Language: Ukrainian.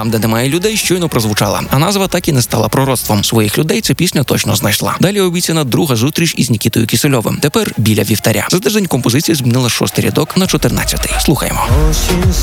Там, де немає людей, щойно прозвучала, а назва так і не стала пророцтвом. Своїх людей ця пісня точно знайшла. Далі обіцяна друга зустріч із Нікітою Кисельовим. Тепер біля вівтаря. За тиждень композиція змінила 6-й рядок на 14-й. Слухаємо. Осінь